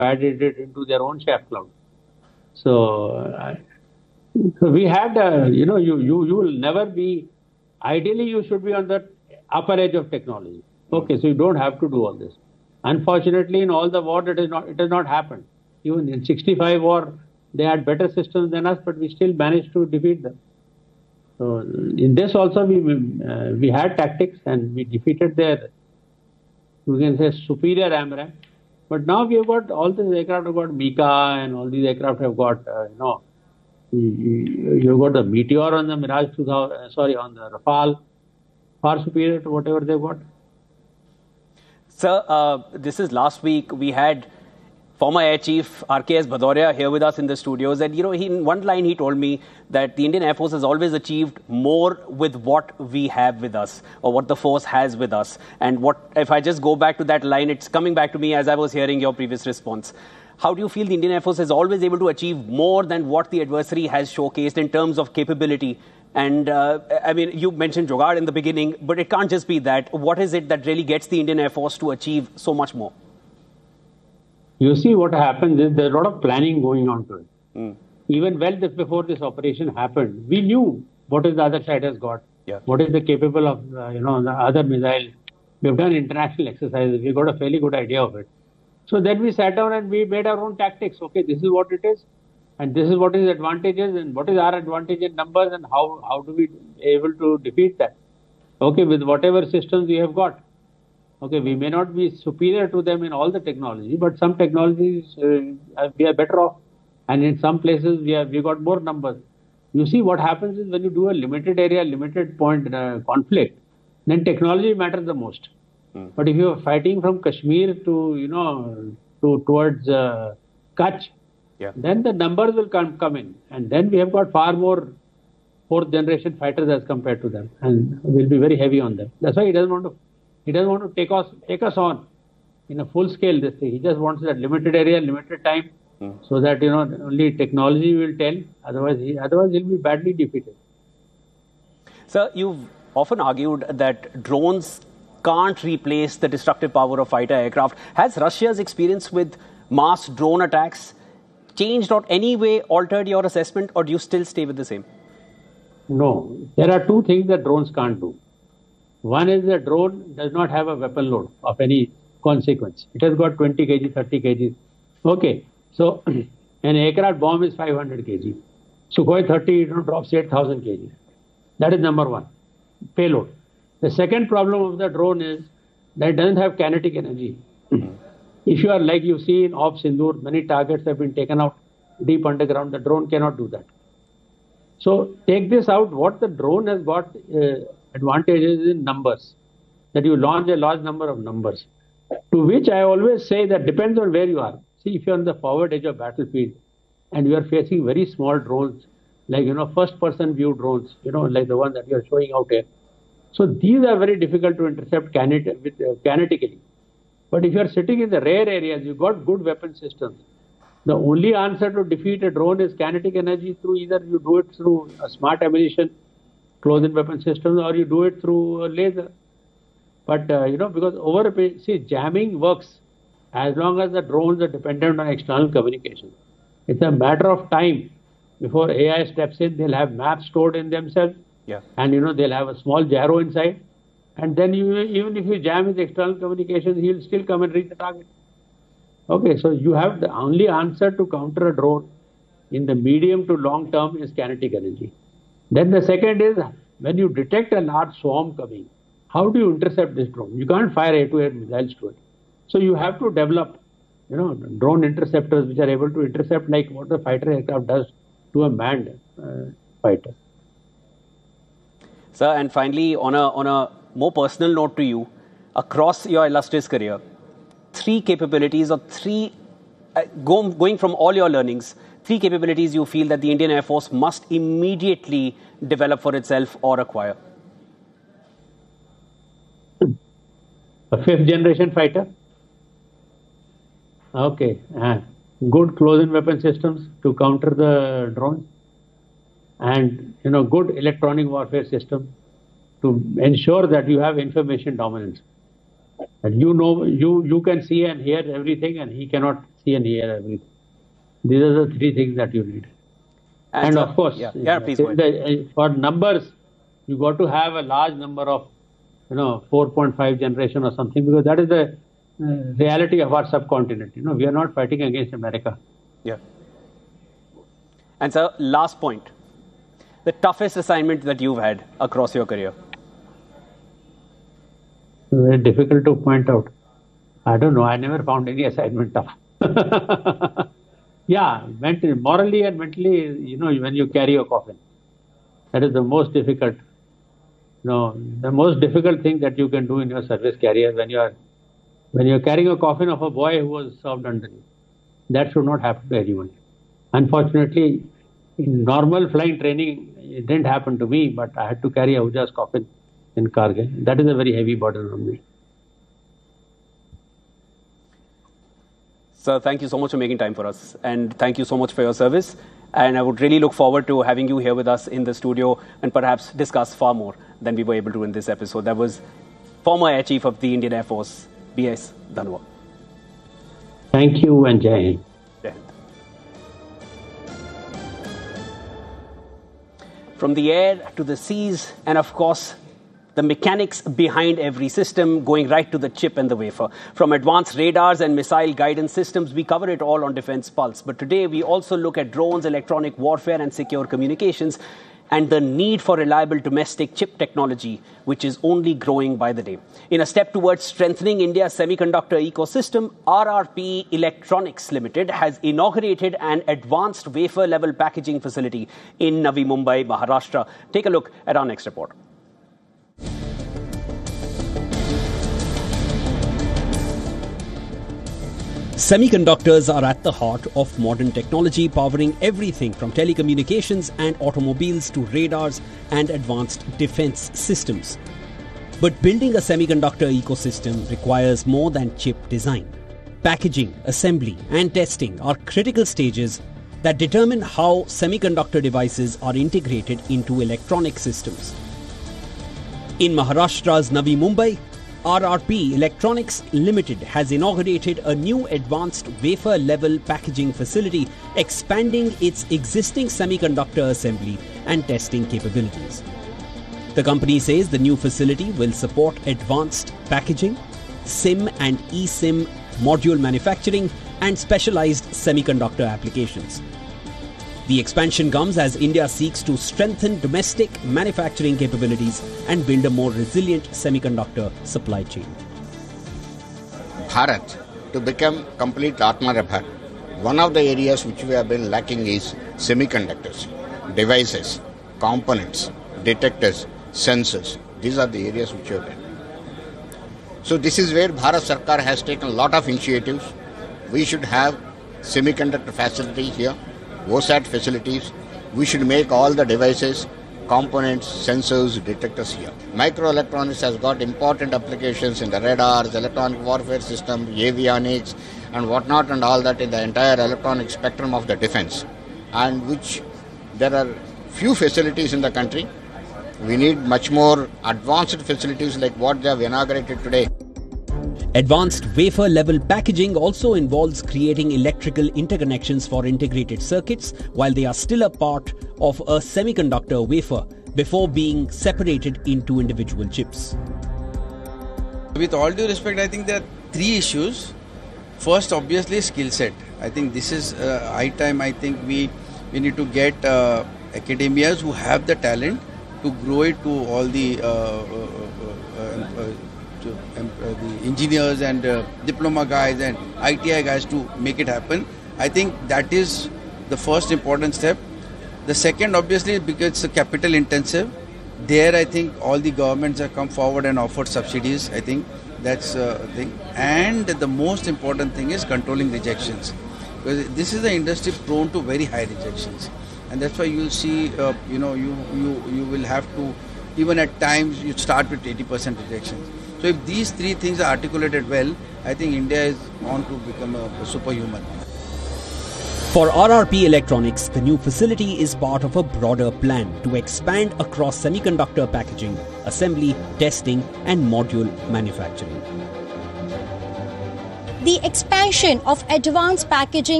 added it into their own shaft cloud. So, so we had, you will never be, ideally you should be on the upper edge of technology. Okay, so you don't have to do all this. Unfortunately, in all the war, it has not happened. Even in 65 war, they had better systems than us, but we still managed to defeat them. So in this also, we had tactics and we defeated their, you can say, superior AMRAAM. But now we have got, all these aircraft have got Mika, and all these aircraft have got, you've got the Meteor on the Mirage 2000, on the Rafale, far superior to whatever they've got. Sir, this is last week. We had former Air Chief RKS Bhadauria here with us in the studios. And, in one line, he told me that the Indian Air Force has always achieved more with what we have with us, or what the force has with us. And if I just go back to that line, it's coming back to me as I was hearing your previous response. How do you feel the Indian Air Force is always able to achieve more than what the adversary has showcased in terms of capability? And you mentioned Jugaad in the beginning, but it can't just be that. What is it that really gets the Indian Air Force to achieve so much more? You see, what happens is there's a lot of planning going on to it. Even before this operation happened, we knew what is the other side has got, what is the capable of, the other missile. We've done international exercises. We got a fairly good idea of it. So then we sat down and we made our own tactics. Okay, this is what it is, and this is what is advantages, and what is our advantage in numbers, and how do we be able to defeat that? Okay, with whatever systems we have got. Okay, we may not be superior to them in all the technology, but some technologies we are better off, and in some places we got more numbers. You see, what happens is when you do a limited area, limited point conflict, then technology matters the most. But if you are fighting from Kashmir to towards Kutch, then the numbers will come in, and then we have got far more fourth generation fighters as compared to them, and we'll be very heavy on them. That's why he doesn't want to take us on in a full scale this thing. He just wants that limited area, limited time, so that only technology will tell. Otherwise he'll be badly defeated. Sir, you've often argued that drones can't replace the destructive power of fighter aircraft. Has Russia's experience with mass drone attacks changed or any way altered your assessment, or do you still stay with the same? No, there are two things that drones can't do. One is the drone does not have a weapon load of any consequence. It has got 20 kg, 30 kg. Okay, so an aircraft bomb is 500 kg. Sukhoi 30 drops 8,000 kg. That is number one, payload. The second problem of the drone is that it doesn't have kinetic energy. If you are like you see in Op Sindoor, many targets have been taken out deep underground. The drone cannot do that. So take this out. What the drone has got advantages in numbers, that you launch a large number of numbers, to which I always say that depends on where you are. See, if you're on the forward edge of battlefield and you are facing very small drones, like, first person view drones, like the one that you're showing out here. So these are very difficult to intercept kinetically. But if you're sitting in the rare areas, you've got good weapon systems. The only answer to defeat a drone is kinetic energy, through either you do it through a smart ammunition, close-in weapon systems, or you do it through a laser. But, because jamming works as long as the drones are dependent on external communication. It's a matter of time before AI steps in. They'll have maps stored in themselves. And, they'll have a small gyro inside. And then even if you jam his external communications, he'll still come and reach the target. Okay, so you have the only answer to counter a drone in the medium to long term is kinetic energy. Then the second is, when you detect a large swarm coming, how do you intercept this drone? You can't fire air-to-air missiles to it. So you have to develop, drone interceptors which are able to intercept like what the fighter aircraft does to a manned fighter. Sir, and finally, on a more personal note to you, across your illustrious career, three capabilities or going from all your learnings, three capabilities you feel that the Indian Air Force must immediately develop for itself or acquire? A fifth generation fighter. Okay. Good close-in weapon systems to counter the drones. And, good electronic warfare system to ensure that you have information dominance. And you can see and hear everything, and he cannot see and hear everything. These are the three things that you need. And of course, please go ahead. For numbers, you got to have a large number of, 4.5 generation or something, because that is the reality of our subcontinent. We are not fighting against America. Yeah. And so, last point, the toughest assignment that you've had across your career. Very difficult to point out. I don't know. I never found any assignment tough. Yeah, morally and mentally, when you carry a coffin, that is the most difficult. The most difficult thing that you can do in your service career when you're carrying a coffin of a boy who was served under you. That should not happen to anyone. Unfortunately, in normal flying training, it didn't happen to me, but I had to carry Ahuja's coffin in Kargil. That is a very heavy burden on me. Sir, thank you so much for making time for us, and thank you so much for your service. And I would really look forward to having you here with us in the studio and perhaps discuss far more than we were able to in this episode. That was former Air Chief of the Indian Air Force, B.S. Dhanwar. Thank you and Jai Hind. Jai Hind. From the air to the seas, and of course, the mechanics behind every system, going right to the chip and the wafer. From advanced radars and missile guidance systems, we cover it all on Defense Pulse. But today, we also look at drones, electronic warfare, and secure communications, and the need for reliable domestic chip technology, which is only growing by the day. In a step towards strengthening India's semiconductor ecosystem, RRP Electronics Limited has inaugurated an advanced wafer-level packaging facility in Navi Mumbai, Maharashtra. Take a look at our next report. Semiconductors are at the heart of modern technology, powering everything from telecommunications and automobiles to radars and advanced defense systems. But building a semiconductor ecosystem requires more than chip design. Packaging, assembly, and testing are critical stages that determine how semiconductor devices are integrated into electronic systems. In Maharashtra's Navi Mumbai, RRP Electronics Limited has inaugurated a new advanced wafer-level packaging facility, expanding its existing semiconductor assembly and testing capabilities. The company says the new facility will support advanced packaging, SIM and eSIM module manufacturing, and specialized semiconductor applications. The expansion comes as India seeks to strengthen domestic manufacturing capabilities and build a more resilient semiconductor supply chain. Bharat, to become complete Atmanirbhar, one of the areas which we have been lacking is semiconductors, devices, components, detectors, sensors. These are the areas which we have been. So this is where Bharat Sarkar has taken a lot of initiatives. We should have semiconductor facility here, OSAT facilities. We should make all the devices, components, sensors, detectors here. Microelectronics has got important applications in the radars, electronic warfare system, avionics and whatnot and all that in the entire electronic spectrum of the defense. And which there are few facilities in the country. We need much more advanced facilities like what they have inaugurated today. Advanced wafer-level packaging also involves creating electrical interconnections for integrated circuits while they are still a part of a semiconductor wafer before being separated into individual chips. With all due respect, I think there are three issues. First, obviously, skill set. I think this is high time. I think we need to get academias who have the talent to grow it to all the engineers and diploma guys and ITI guys to make it happen. I think that is the first important step. The second, obviously, because it's capital intensive, there I think all the governments have come forward and offered subsidies. I think that's the thing. And the most important thing is controlling rejections. Because this is an industry prone to very high rejections. And that's why you'll see, you will have to, even at times, you start with 80% rejections. So if these three things are articulated well, I think India is on to become a superhuman. For RRP Electronics, the new facility is part of a broader plan to expand across semiconductor packaging, assembly, testing and module manufacturing. the expansion of advanced packaging